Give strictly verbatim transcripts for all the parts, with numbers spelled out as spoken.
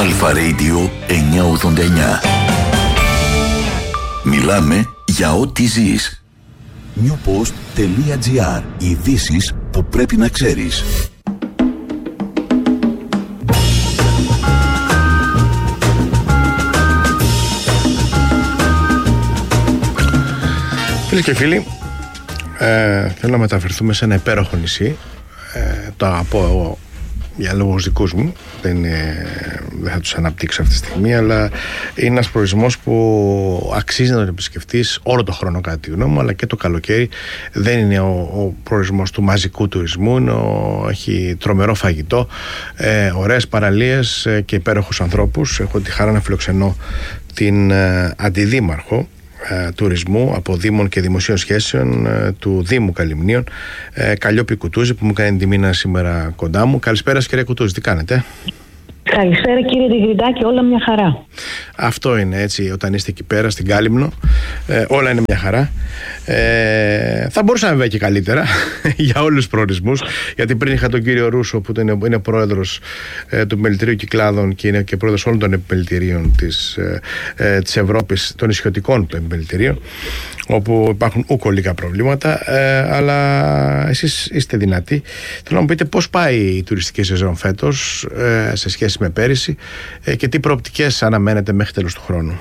Αλφα Radio εννιακόσια ογδόντα εννιά. Μιλάμε για ό,τι ζεις. newpost.gr. Ειδήσεις που πρέπει να ξέρεις. Φίλοι και φίλοι, ε, θέλω να μεταφερθούμε σε ένα υπέροχο νησί. Ε, το αγαπώ εγώ για λόγους δικούς μου, δεν, είναι, δεν θα τους αναπτύξω αυτή τη στιγμή, αλλά είναι ένας προορισμός που αξίζει να τον επισκεφτείς όλο το χρόνο κατά τη γνώμη μου, αλλά και το καλοκαίρι. Δεν είναι ο, ο προορισμός του μαζικού τουρισμού, είναι ο, έχει τρομερό φαγητό, ε, ωραίες παραλίες ε, και υπέροχους ανθρώπους. Έχω τη χαρά να φιλοξενώ την ε, αντιδήμαρχο Ε, τουρισμού από Δήμων και Δημοσίων Σχέσεων ε, του Δήμου Καλυμνίων, ε, Καλλιόπη Κουτούζη, που μου κάνει την τιμή να είναι σήμερα κοντά μου. Καλησπέρα, κύριε Κουτούζη, τι κάνετε? Καλησπέρα, κύριε Διγρυντάκη, όλα μια χαρά. Αυτό είναι, έτσι, όταν είστε εκεί πέρα στην Κάλυμνο, ε, όλα είναι μια χαρά. Ε, θα μπορούσαμε βέβαια και καλύτερα για όλους τους προορισμούς, γιατί πριν είχα τον κύριο Ρούσο, που είναι, είναι πρόεδρος ε, του Επιμελητηρίου Κυκλάδων και είναι και πρόεδρος όλων των επιμελητηρίων της, ε, ε, της Ευρώπης, των νησιωτικών των επιμελητηρίων, όπου υπάρχουν ουκολικά προβλήματα, ε, αλλά εσείς είστε δυνατοί. Θέλω να μου πείτε πώς πάει η τουριστική σεζόν φέτος ε, σε σχέση με πέρυσι ε, και τι προοπτικές αναμένετε μέχρι τέλος του χρόνου.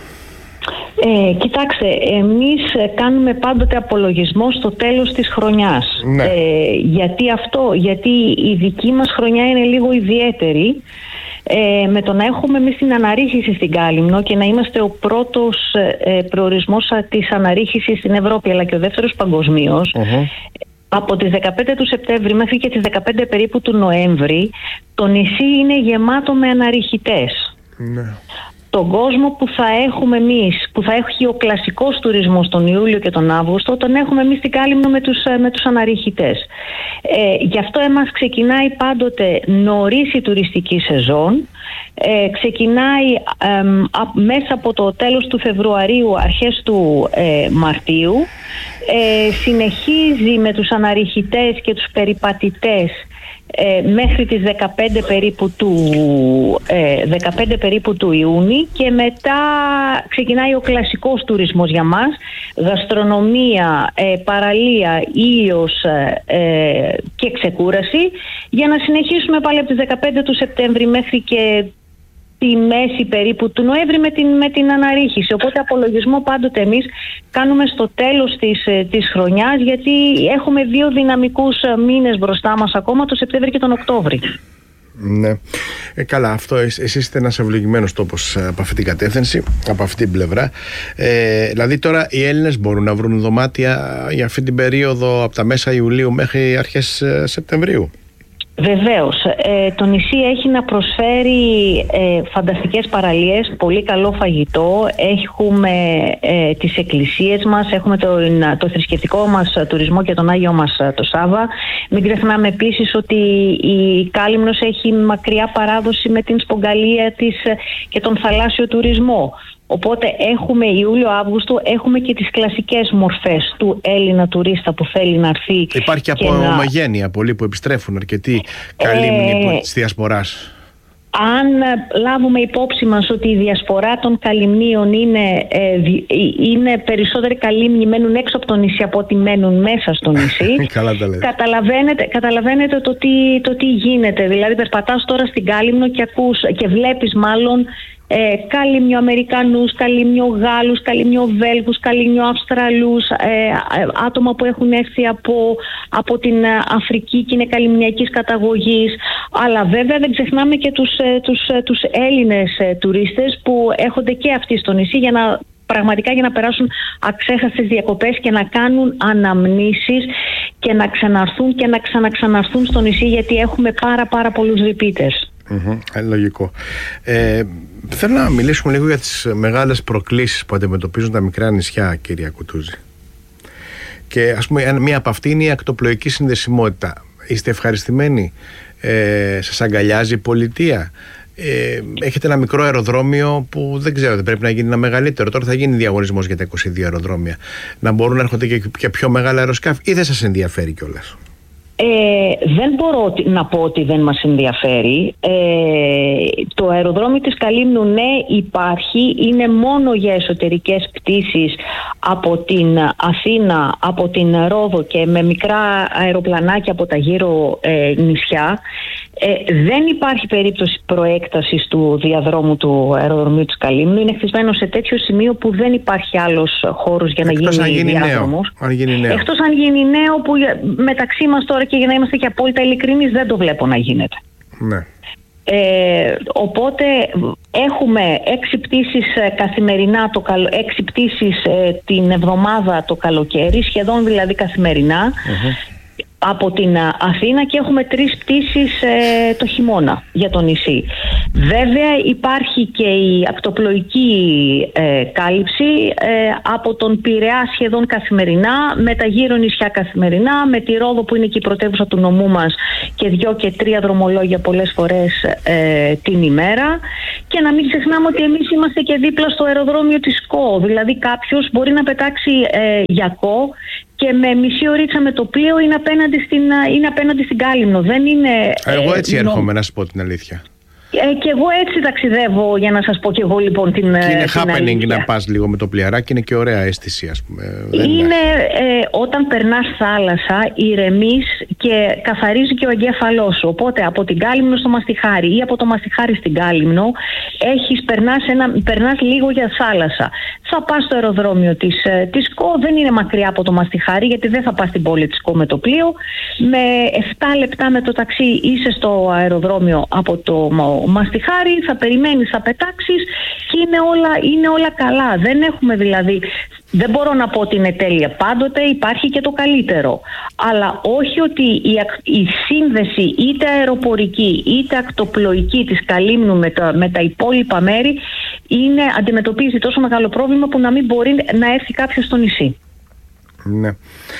Ε, κοιτάξτε, εμείς κάνουμε πάντοτε απολογισμό στο τέλος της χρονιάς. Ναι. Ε, γιατί αυτό, γιατί η δική μας χρονιά είναι λίγο ιδιαίτερη. Ε, με το να έχουμε εμείς την αναρρίχηση στην Κάλυμνο και να είμαστε ο πρώτος ε, προορισμός της αναρρίχησης στην Ευρώπη, αλλά και ο δεύτερος παγκοσμίως, uh-huh. από τις δεκαπέντε του Σεπτέμβρη μέχρι και τις δεκαπέντε περίπου του Νοέμβρη, το νησί είναι γεμάτο με αναρριχητές. Ναι. Τον κόσμο που θα έχουμε εμείς, που θα έχει ο κλασικός τουρισμός τον Ιούλιο και τον Αύγουστο, τον έχουμε εμείς στην Κάλυμνο με τους, με τους αναρριχητές. Ε, γι' αυτό εμάς ξεκινάει πάντοτε νωρίς η τουριστική σεζόν. Ε, ξεκινάει ε, μέσα από το τέλος του Φεβρουαρίου, αρχές του ε, Μαρτίου. Ε, συνεχίζει με τους αναρριχητές και τους περιπατητές Ε, μέχρι τις δεκαπέντε περίπου του, ε, δεκαπέντε περίπου του Ιούνιου, και μετά ξεκινάει ο κλασικός τουρισμός για μας, γαστρονομία, ε, παραλία, ήλιος ε, και ξεκούραση, για να συνεχίσουμε πάλι από τις δεκαπέντε του Σεπτέμβρη μέχρι και τη μέση περίπου του Νοέμβρη με την, με την αναρρίχηση. Οπότε απολογισμό πάντοτε εμείς κάνουμε στο τέλος της, της χρονιάς, γιατί έχουμε δύο δυναμικούς μήνες μπροστά μας ακόμα, το Σεπτέμβρη και τον Οκτώβρη. Ναι. Ε, καλά, αυτό εσείς είστε ένας ευλογημένος τόπος από αυτή την κατεύθυνση, από αυτή την πλευρά. Ε, δηλαδή τώρα οι Έλληνες μπορούν να βρουν δωμάτια για αυτή την περίοδο από τα μέσα Ιουλίου μέχρι αρχές Σεπτεμβρίου? Βεβαίως. Ε, το νησί έχει να προσφέρει ε, φανταστικές παραλίες, πολύ καλό φαγητό. Έχουμε ε, τις εκκλησίες μας, έχουμε το, το θρησκευτικό μας τουρισμό και τον Άγιο μας το Σάββα. Μην ξεχνάμε επίσης ότι η Κάλυμνος έχει μακριά παράδοση με την σπογγαλία της και τον θαλάσσιο τουρισμό. Οπότε έχουμε Ιούλιο-Αύγουστο, έχουμε και τις κλασικές μορφές του Έλληνα τουρίστα που θέλει να έρθει. Υπάρχει και από να... ομογένεια, πολλοί που επιστρέφουν, αρκετοί καλύμνοι ε... της διασποράς. Αν λάβουμε υπόψη μας ότι η διασπορά των καλυμνίων είναι, ε, είναι περισσότεροι καλύμνοι μένουν έξω από το νησί από ότι μένουν μέσα στο νησί, καταλαβαίνετε, καταλαβαίνετε το τι, το τι γίνεται. Δηλαδή περπατάς τώρα στην Κάλυμνο και, ακούς, και βλέπεις μάλλον Ε, καλύμνιο Αμερικανούς, καλύμνιο Γάλλους, καλύμνιο Βέλγους, καλύμνιο Αυστραλούς, ε, άτομα που έχουν έρθει από, από την Αφρική και είναι καλυμνιακής καταγωγής. Αλλά βέβαια δεν ξεχνάμε και τους, τους, τους Έλληνες τουρίστες που έρχονται και αυτοί στο νησί για να, πραγματικά για να περάσουν αξέχαστες διακοπές και να κάνουν αναμνήσεις και να ξαναρθούν και να ξαναξαναρθούν στο νησί, γιατί έχουμε πάρα πάρα πολλούς repeaters. Mm-hmm, λογικό. Ε, θέλω να μιλήσουμε λίγο για τις μεγάλες προκλήσεις που αντιμετωπίζουν τα μικρά νησιά, κυρία Κουτούζη. Και ας πούμε, μία από αυτή είναι η ακτοπλοϊκή συνδεσιμότητα. Είστε ευχαριστημένοι? Ε, σας αγκαλιάζει η πολιτεία? Ε, έχετε ένα μικρό αεροδρόμιο που δεν ξέρω, δεν πρέπει να γίνει ένα μεγαλύτερο? Τώρα θα γίνει διαγωνισμός για τα είκοσι δύο αεροδρόμια. Να μπορούν να έρχονται και, και πιο μεγάλα αεροσκάφη, ή δεν σας ενδιαφέρει κιόλας? Ε, δεν μπορώ να πω ότι δεν μας ενδιαφέρει. Ε, το αεροδρόμιο της Καλύμνου, ναι, υπάρχει. Είναι μόνο για εσωτερικές πτήσεις από την Αθήνα, από την Ρόδο και με μικρά αεροπλανάκια από τα γύρω ε, νησιά. Ε, δεν υπάρχει περίπτωση προέκτασης του διαδρόμου του αεροδρομίου της Καλύμνου. Είναι χτισμένο σε τέτοιο σημείο που δεν υπάρχει άλλος χώρος για να Εκτός γίνει, γίνει διάδρομος. Νέο, αν γίνει νέο. Εκτός αν γίνει νέο, που μεταξύ μας τώρα, και για να είμαστε και απόλυτα ειλικρινείς, δεν το βλέπω να γίνεται. Ναι. Ε, οπότε έχουμε έξι πτήσεις καθημερινά, το καλο... έξι πτήσεις ε, την εβδομάδα το καλοκαίρι, σχεδόν δηλαδή καθημερινά. Mm-hmm. Από την Αθήνα, και έχουμε τρεις πτήσεις ε, το χειμώνα για το νησί. Βέβαια υπάρχει και η ακτοπλοϊκή ε, κάλυψη ε, από τον Πειραιά σχεδόν καθημερινά, με τα γύρω νησιά καθημερινά, με τη Ρόδο που είναι και η πρωτεύουσα του νομού μας και δυο και τρία δρομολόγια πολλές φορές ε, την ημέρα. Και να μην ξεχνάμε ότι εμείς είμαστε και δίπλα στο αεροδρόμιο της ΚΟ, δηλαδή κάποιος μπορεί να πετάξει ε, για ΚΟ και με μισή ωρίτσα με το πλοίο είναι απέναντι στην, είναι απέναντι στην Κάλυμνο. Δεν είναι, εγώ έτσι ε, έρχομαι, να σας πω την αλήθεια. Ε, και εγώ έτσι ταξιδεύω, για να σας πω και εγώ λοιπόν την αλήθεια. Και είναι happening αλήθεια. Να πας λίγο με το πλοιαράκι, είναι και ωραία αίσθηση, ας πούμε. Είναι, είναι ε, όταν περνάς θάλασσα, ηρεμείς και καθαρίζει και ο εγκέφαλός σου. Οπότε από την Κάλυμνο στο Μαστιχάρι ή από το Μαστιχάρι στην Κάλυμνο έχεις, περνάς, ένα, περνάς λίγο για θάλασσα. Θα πας στο αεροδρόμιο της, της ΚΟ, δεν είναι μακριά από το Μαστιχάρι, γιατί δεν θα πας στην πόλη της ΚΟ με το πλοίο. Με επτά λεπτά με το ταξί είσαι στο αεροδρόμιο από το Μαστιχάρι, θα περιμένεις, θα πετάξεις και είναι όλα, είναι όλα καλά. Δεν έχουμε δηλαδή, δεν μπορώ να πω ότι είναι τέλεια πάντοτε, υπάρχει και το καλύτερο. Αλλά όχι ότι η, η σύνδεση είτε αεροπορική είτε ακτοπλοϊκή της Καλύμνου με τα, με τα υπόλοιπα μέρη είναι, αντιμετωπίζει τόσο μεγάλο πρόβλημα που να μην μπορεί να έρθει κάποιος στο νησί. Ναι.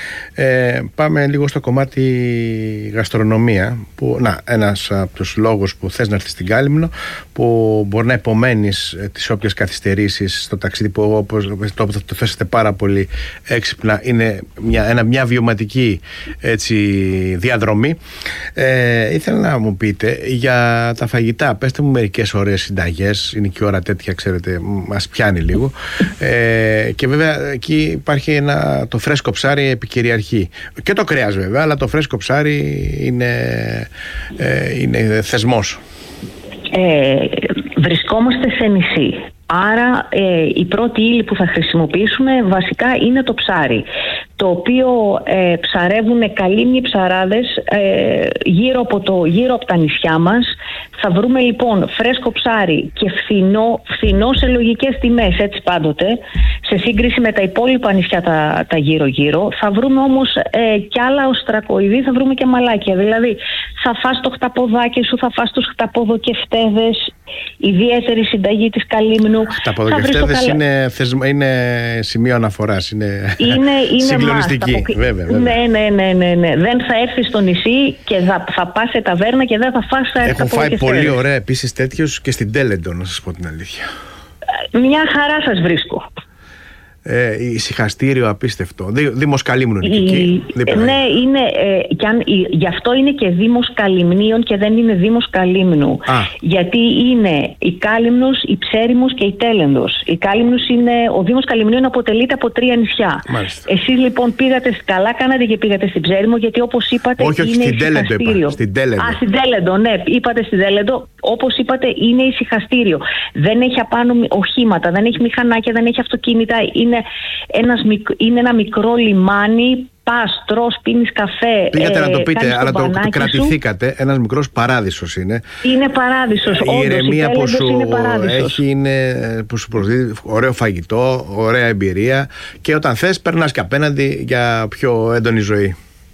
Ε, πάμε λίγο στο κομμάτι γαστρονομία, που, να, ένας από τους λόγους που θες να έρθεις στην Κάλυμνο, που μπορεί να επομένεις τις όποιες καθυστερήσεις στο ταξίδι, που όπως το, το θέσετε πάρα πολύ έξυπνα, είναι μια, ένα, μια βιωματική, έτσι, διαδρομή. Ε, ήθελα να μου πείτε για τα φαγητά, πέστε μου μερικές ωραίες συνταγές, είναι και η ώρα τέτοια, ξέρετε, μας πιάνει λίγο. Ε, και βέβαια εκεί υπάρχει ένα, το φρέσκο ψάρι επικυριαρχεί. Και το κρέας βέβαια, αλλά το φρέσκο ψάρι είναι, ε, είναι θεσμός. Ε, βρισκόμαστε σε νησί. Άρα ε, η πρώτη ύλη που θα χρησιμοποιήσουμε βασικά είναι το ψάρι, το οποίο ε, ψαρεύουν καλύμνοι ψαράδες ε, γύρω, από το, γύρω από τα νησιά μας. Θα βρούμε λοιπόν φρέσκο ψάρι και φθηνό, φθηνό σε λογικές τιμές, έτσι πάντοτε, σε σύγκριση με τα υπόλοιπα νησιά τα, τα γύρω-γύρω. Θα βρούμε όμως ε, κι άλλα οστρακοειδή, θα βρούμε και μαλάκια. Δηλαδή θα φας το χταποδάκι σου, θα φας τους χταποδοκευτέδες, ιδιαίτερη συνταγή της Καλύμνου. Τα ποδοκευτέδες καλα... είναι, θεσμα... είναι σημείο αναφοράς, είναι, είναι, είναι συγκλονιστική. Απο... Βέβαια, βέβαια. Ναι, ναι, ναι, ναι, ναι. Δεν θα έρθεις στο νησί και θα, θα πας σε ταβέρνα και δεν θα φας τα Έχω φάει πολύ ωραία επίσης τέτοιος και στην Τέλεντο, να σας πω την αλήθεια. Μια χαρά σας βρίσκω. Ε, ησυχαστήριο απίστευτο. Δή, Δήμος Καλύμνου είναι και εκεί. Ναι, είναι, ε, και αν, γι' αυτό είναι και Δήμος Καλυμνίων και δεν είναι Δήμος Καλύμνου. Α. Γιατί είναι η Κάλυμνος, η Ψέριμος και η Τέλεντος. Η Κάλυμνος είναι, ο Δήμος Καλυμνίων αποτελείται από τρία νησιά. Μάλιστα. Εσείς λοιπόν πήγατε, καλά κάνατε και πήγατε στην Ψέριμο, γιατί όπως είπατε όχι, όχι, είναι στην ησυχαστήριο. Στην Τέλεντο. Α, στην Τέλεντο, ναι, είπατε στην Τέλεντο. Όπως είπατε, είναι ησυχαστήριο. Δεν έχει απάνω οχήματα, δεν έχει μηχανάκια, δεν έχει αυτοκίνητα. Είναι, ένας, είναι ένα μικρό λιμάνι. Πας, τρως, πίνεις καφέ. Πήγατε ε, να το πείτε, αλλά το, το κρατηθήκατε. Ένας μικρός παράδεισος είναι. Είναι παράδεισος. Η ηρεμία που σου είναι έχει είναι που σου προσδίδει ωραίο φαγητό, ωραία εμπειρία. Και όταν θες, περνάς και απέναντι για πιο έντονη ζωή.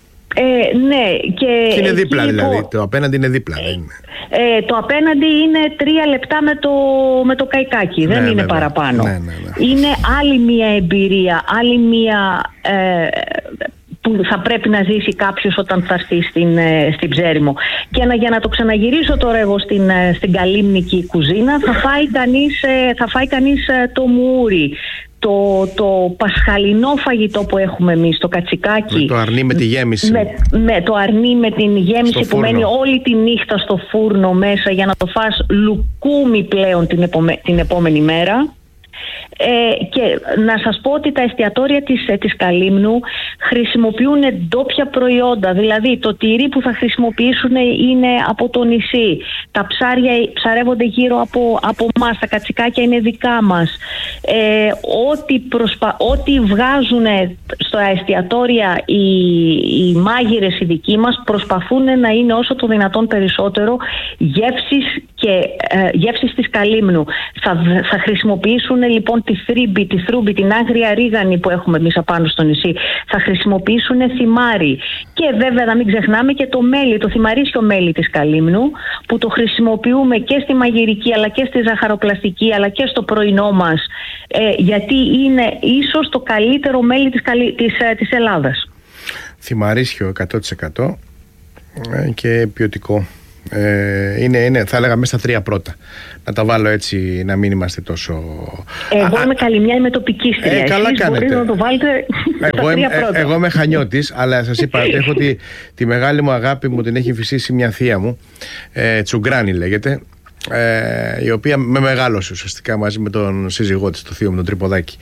Ε, ναι, και, και είναι δίπλα, εκεί, δηλαδή. Το απέναντι είναι δίπλα. Ε, ε, το απέναντι είναι τρία λεπτά με το, με το καϊκάκι. Ναι, δεν είναι βέβαια παραπάνω. Ναι, ναι, ναι. Είναι άλλη μία εμπειρία, άλλη μία ε, που θα πρέπει να ζήσει κάποιος όταν θα έρθει στην, στην Ψέριμο. Και να, για να το ξαναγυρίσω τώρα εγώ στην, στην καλύμνικη κουζίνα, θα φάει κανείς, θα φάει κανείς το μουούρι, το, το πασχαλινό φαγητό που έχουμε εμείς, το κατσικάκι. Με το αρνί με τη γέμιση. Με, με το αρνί με την γέμιση που μένει όλη τη νύχτα στο φούρνο μέσα για να το φας λουκούμι πλέον την, επόμε, την επόμενη μέρα. Ε, και να σας πω ότι τα εστιατόρια της, της Καλύμνου χρησιμοποιούν ντόπια προϊόντα, δηλαδή το τυρί που θα χρησιμοποιήσουν είναι από το νησί, τα ψάρια ψαρεύονται γύρω από, από μας, τα κατσικάκια είναι δικά μας, ε, ό,τι, προσπα... ό,τι βγάζουν στα εστιατόρια οι, οι μάγειρες οι δικοί μας προσπαθούν να είναι όσο το δυνατόν περισσότερο γεύσεις και ε, γεύσεις της Καλύμνου. Θα, θα χρησιμοποιήσουν λοιπόν τη θρύμπη, τη θρούμπη, την άγρια ρίγανη που έχουμε εμείς απάνω στο νησί. Θα χρησιμοποιήσουν θυμάρι. Και βέβαια να μην ξεχνάμε και το μέλι, το θυμαρίσιο μέλι της Καλύμνου, που το χρησιμοποιούμε και στη μαγειρική αλλά και στη ζαχαροπλαστική αλλά και στο πρωινό μας, ε, γιατί είναι ίσως το καλύτερο μέλι της, της, της Ελλάδας. Θυμαρίσιο εκατό τοις εκατό και ποιοτικό. Ε, είναι, είναι, θα έλεγα μέσα στα τρία πρώτα. Να τα βάλω έτσι, να μην είμαστε τόσο. Εγώ είμαι Καλυμιά, είμαι τοπικίστρια. Ε, καλά Εσείς κάνετε. Μπορείτε να το βάλετε εγώ, στα τρία πρώτα. Ε, εγώ είμαι Χανιώτης, αλλά σας είπα ότι έχω τη, τη μεγάλη μου αγάπη μου την έχει φυσήσει μια θεία μου, ε, Τσουγκράνη λέγεται, ε, η οποία με μεγάλωσε ουσιαστικά μαζί με τον σύζυγό της, το θείο μου, τον Τρυποδάκη.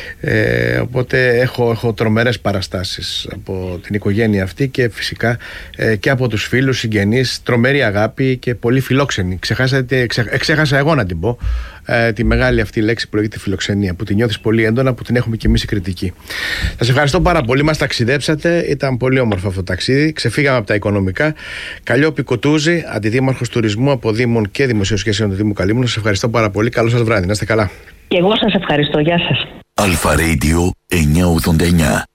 Ε, οπότε έχω, έχω τρομερές παραστάσεις από την οικογένεια αυτή και φυσικά ε, και από τους φίλους, συγγενείς, τρομερή αγάπη και πολύ φιλόξενη. Ξεχάσατε, ξε, ξέχασα εγώ να την πω, ε, τη μεγάλη αυτή λέξη που λέγεται φιλοξενία, που την νιώθεις πολύ έντονα, που την έχουμε και εμείς οι κριτικοί. Σας ευχαριστώ πάρα πολύ, μας ταξιδέψατε, ήταν πολύ όμορφο αυτό το ταξίδι, ξεφύγαμε από τα οικονομικά. Καλλιόπη Κουτούζη, αντιδήμαρχος τουρισμού από Δήμων και Δημοσίων Σχέσεων του Δήμου Καλύμνου. Σας ευχαριστώ πάρα πολύ, καλό σας βράδυ, να είστε καλά. Και εγώ σας ευχαριστώ, γεια σας. Αλφα Radio εννιακόσια ογδόντα εννιά.